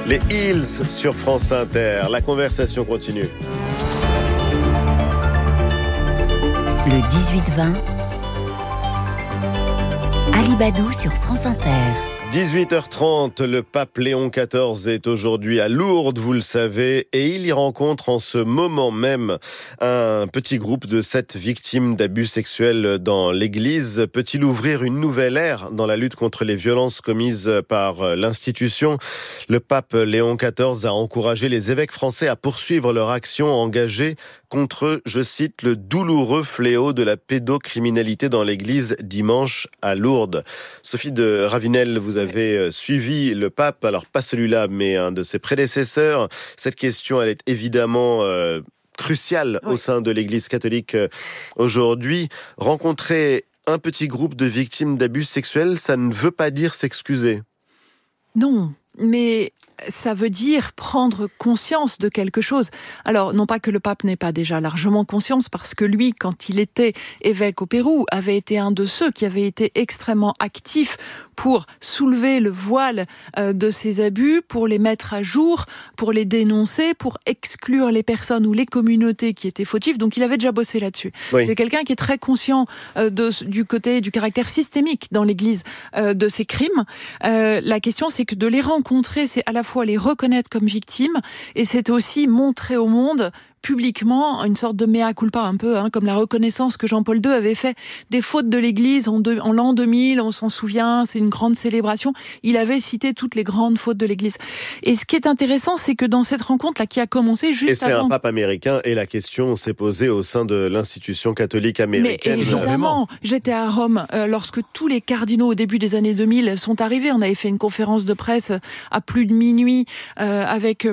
Les Hills sur France Inter. La conversation continue. Le 18-20, Ali Badou sur France Inter. 18h30, le pape Léon XIV est aujourd'hui à Lourdes, vous le savez, et il y rencontre en ce moment même un petit groupe de 7 victimes d'abus sexuels dans l'église. Peut-il ouvrir une nouvelle ère dans la lutte contre les violences commises par l'institution ? Le pape Léon XIV a encouragé les évêques français à poursuivre leur action engagée contre, je cite, le douloureux fléau de la pédocriminalité dans l'église dimanche à Lourdes. Sophie de Ravinel, vous avez suivi le pape, alors pas celui-là, mais un de ses prédécesseurs. Cette question, elle est évidemment cruciale au sein de l'église catholique aujourd'hui. Rencontrer un petit groupe de victimes d'abus sexuels, ça ne veut pas dire s'excuser. Non, mais ça veut dire prendre conscience de quelque chose. Alors, non pas que le pape n'ait pas déjà largement conscience, parce que lui, quand il était évêque au Pérou, avait été un de ceux qui avait été extrêmement actif pour soulever le voile de ces abus, pour les mettre à jour, pour les dénoncer, pour exclure les personnes ou les communautés qui étaient fautives. Donc, il avait déjà bossé là-dessus. Oui. C'est quelqu'un qui est très conscient du côté du caractère systémique dans l'Église de ces crimes. La question, c'est que de les rencontrer, c'est à la fois les reconnaître comme victimes, et c'est aussi montrer au monde publiquement une sorte de mea culpa, un peu comme la reconnaissance que Jean-Paul II avait fait des fautes de l'Église en l'an 2000, on s'en souvient, c'est une grande célébration. Il avait cité toutes les grandes fautes de l'Église. Et ce qui est intéressant, c'est que dans cette rencontre-là qui a commencé juste et c'est avant... un pape américain, et la question s'est posée au sein de l'institution catholique américaine. Mais évidemment, j'étais à Rome lorsque tous les cardinaux au début des années 2000 sont arrivés. On avait fait une conférence de presse à plus de minuit avec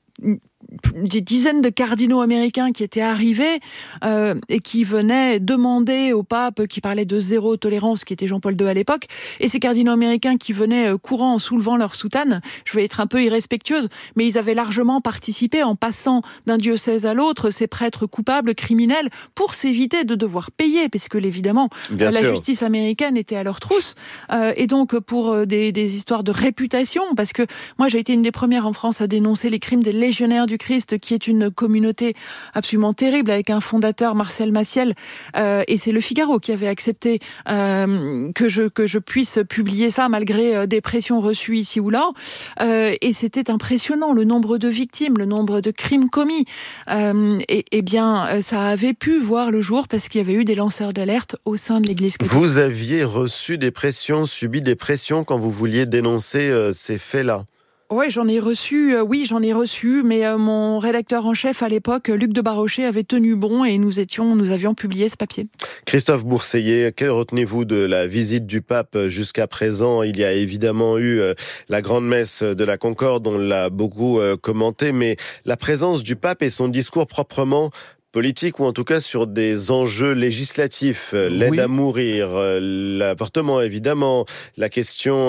des dizaines de cardinaux américains qui étaient arrivés et qui venaient demander au pape, qui parlait de zéro tolérance, qui était Jean-Paul II à l'époque, et ces cardinaux américains qui venaient courant en soulevant leur soutane. Je vais être un peu irrespectueuse, mais ils avaient largement participé en passant d'un diocèse à l'autre ces prêtres coupables, criminels, pour s'éviter de devoir payer, parce que évidemment la justice américaine était à leur trousse, et donc pour des histoires de réputation, parce que moi j'ai été une des premières en France à dénoncer les crimes des légionnaires du Christ, qui est une communauté absolument terrible, avec un fondateur, Marcel Maciel, et c'est Le Figaro qui avait accepté que je puisse publier ça malgré des pressions reçues ici ou là, et c'était impressionnant le nombre de victimes, le nombre de crimes commis, et bien ça avait pu voir le jour parce qu'il y avait eu des lanceurs d'alerte au sein de l'Église catholique. Vous aviez reçu des pressions, subi des pressions quand vous vouliez dénoncer ces faits-là? Ouais, j'en ai reçu, mais mon rédacteur en chef à l'époque, Luc de Barochet, avait tenu bon et nous avions publié ce papier. Christophe Bourseiller, que retenez-vous de la visite du pape jusqu'à présent ? Il y a évidemment eu la grande messe de la Concorde, on l'a beaucoup commenté, mais la présence du pape et son discours proprement politique, ou en tout cas sur des enjeux législatifs, l'aide à mourir, l'avortement évidemment, la question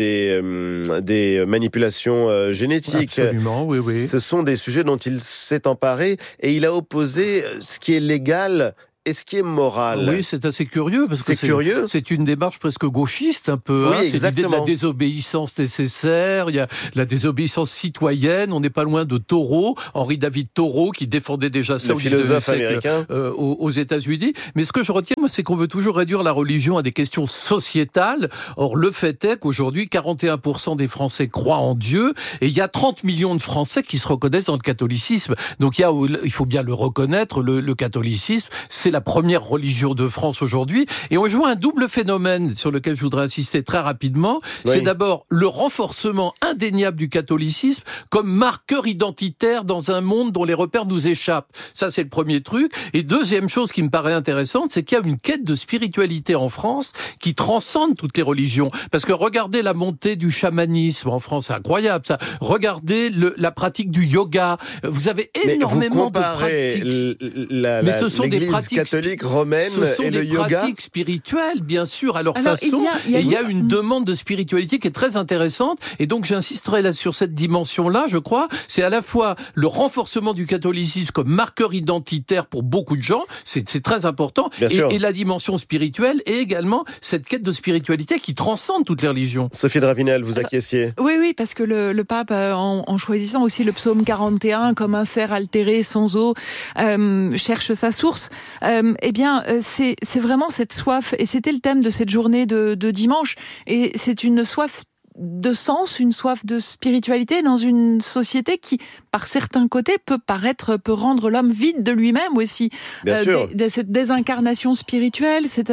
des manipulations génétiques. Absolument, oui. Ce sont des sujets dont il s'est emparé et il a opposé ce qui est légal et ce qui est moral. Oui, c'est assez curieux, parce que c'est une démarche presque gauchiste, un peu. Oui, c'est l'idée de la désobéissance nécessaire, il y a la désobéissance citoyenne, on n'est pas loin de Thoreau, Henri-David Thoreau, qui défendait déjà ça le philosophe américain aux États-Unis. Mais ce que je retiens, moi, c'est qu'on veut toujours réduire la religion à des questions sociétales. Or, le fait est qu'aujourd'hui, 41% des Français croient en Dieu, et il y a 30 millions de Français qui se reconnaissent dans le catholicisme. Donc, il faut bien le reconnaître, le catholicisme, c'est la première religion de France aujourd'hui, et on joue un double phénomène sur lequel je voudrais insister très rapidement. Oui. C'est d'abord le renforcement indéniable du catholicisme comme marqueur identitaire dans un monde dont les repères nous échappent. Ça, c'est le premier truc. Et deuxième chose qui me paraît intéressante, c'est qu'il y a une quête de spiritualité en France qui transcende toutes les religions. Parce que regardez la montée du chamanisme en France, c'est incroyable ça. Regardez la pratique du yoga. Vous avez énormément de pratiques. Mais ce sont des pratiques catholique romaine ce sont et le des yoga. pratiques spirituelles, bien sûr, à leur Alors, façon. Il y a une Mm. demande de spiritualité qui est très intéressante. Et donc, j'insisterai là sur cette dimension-là, je crois. C'est à la fois le renforcement du catholicisme comme marqueur identitaire pour beaucoup de gens. C'est très important. Bien sûr. Et la dimension spirituelle et également cette quête de spiritualité qui transcende toutes les religions. Sophie de Ravinel, vous acquiesciez. Oui, parce que le pape, en choisissant aussi le psaume 41 comme un cerf altéré sans eau, cherche sa source. C'est vraiment cette soif, et c'était le thème de cette journée de dimanche, et c'est une soif de sens, une soif de spiritualité dans une société qui, par certains côtés, peut rendre l'homme vide de lui-même aussi. Bien sûr. Cette désincarnation spirituelle, cette,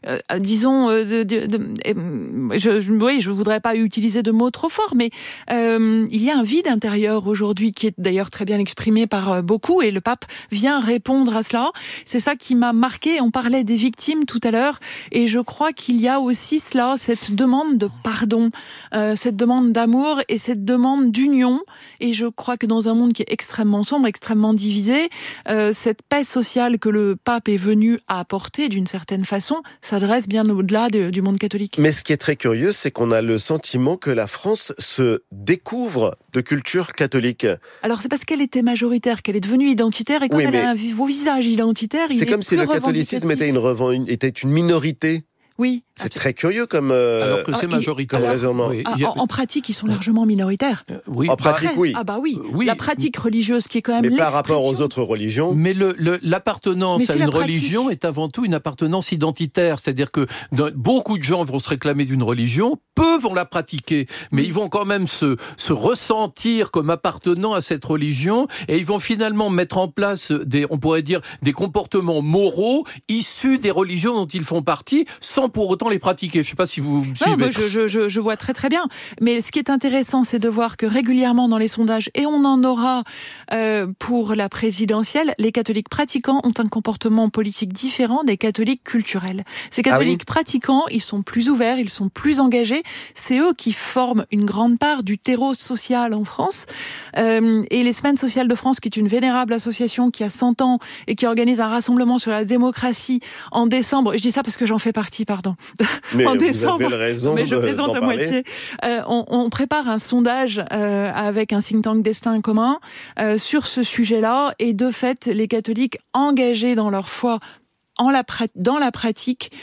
je voudrais pas utiliser de mots trop forts, mais il y a un vide intérieur aujourd'hui qui est d'ailleurs très bien exprimé par beaucoup, et le pape vient répondre à cela. C'est ça qui m'a marqué. On parlait des victimes tout à l'heure, et je crois qu'il y a aussi cela, cette demande de pardon, cette demande d'amour et cette demande d'union. Et je crois que dans un monde qui est extrêmement sombre, extrêmement divisé, cette paix sociale que le pape est venu à apporter d'une certaine façon s'adresse bien au-delà du monde catholique. Mais ce qui est très curieux, c'est qu'on a le sentiment que la France se découvre de culture catholique. Alors c'est parce qu'elle était majoritaire, qu'elle est devenue identitaire, et comme elle a un visage identitaire, il est c'est comme si le revendicatif. catholicisme était une minorité. Oui. C'est très curieux comme Alors que c'est majoritaire. comme raisonnement. Oui. En pratique, ils sont largement minoritaires. Oui. En pratique, oui. Ah bah oui. Oui. La pratique religieuse qui est quand même Mais par l'expression. rapport aux autres religions. Mais l'appartenance Mais c'est à la une pratique. religion est avant tout une appartenance identitaire. C'est-à-dire que beaucoup de gens vont se réclamer d'une religion, peu vont la pratiquer, mais ils vont quand même se ressentir comme appartenant à cette religion, et ils vont finalement mettre en place on pourrait dire, des comportements moraux issus des religions dont ils font partie, sans pour autant les pratiquer. Je ne sais pas si vous me suivez. Non, je vois très très bien. Mais ce qui est intéressant, c'est de voir que régulièrement dans les sondages, et on en aura pour la présidentielle, les catholiques pratiquants ont un comportement politique différent des catholiques culturels. Ces catholiques pratiquants, ils sont plus ouverts, ils sont plus engagés. C'est eux qui forment une grande part du terreau social en France. Et les Semaines sociales de France, qui est une vénérable association qui a 100 ans et qui organise un rassemblement sur la démocratie en décembre. Je dis ça parce que j'en fais partie, pardon. Mais en vous décembre, avez raison mais je plaisante d'en à parler. moitié. On prépare un sondage avec un think tank Destin commun sur ce sujet-là, et de fait, les catholiques engagés dans leur foi dans la pratique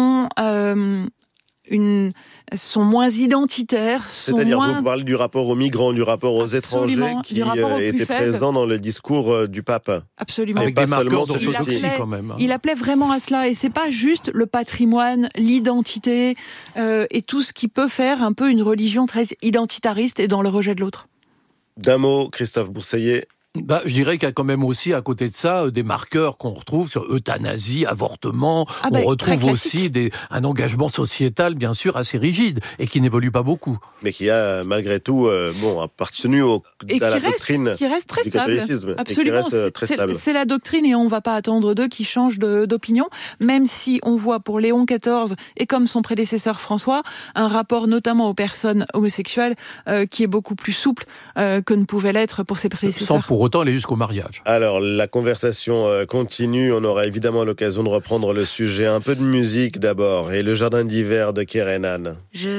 sont moins identitaires. C'est-à-dire, vous parlez du rapport aux migrants, du rapport aux étrangers qui du rapport aux plus était faibles. présent dans le discours du pape. Absolument. Avec pas des marqueurs seulement d'orthodoxie quand même. Il appelait vraiment à cela, et c'est pas juste le patrimoine, l'identité et tout ce qui peut faire un peu une religion très identitariste et dans le rejet de l'autre. D'un mot, Christophe Bourseillet. Je dirais qu'il y a quand même aussi, à côté de ça, des marqueurs qu'on retrouve sur euthanasie, avortement. On retrouve aussi un engagement sociétal, bien sûr, assez rigide et qui n'évolue pas beaucoup. Mais qui a, malgré tout, appartenu à la doctrine qui reste très du stable. catholicisme. Absolument, et qui reste très stable. C'est la doctrine, et on ne va pas attendre d'eux qu'ils changent d'opinion, même si on voit pour Léon XIV, et comme son prédécesseur François, un rapport notamment aux personnes homosexuelles qui est beaucoup plus souple que ne pouvait l'être pour ses prédécesseurs. Sans pour autant aller jusqu'au mariage. Alors, la conversation continue. On aura évidemment l'occasion de reprendre le sujet. Un peu de musique d'abord. Et le jardin d'hiver de Kerenan.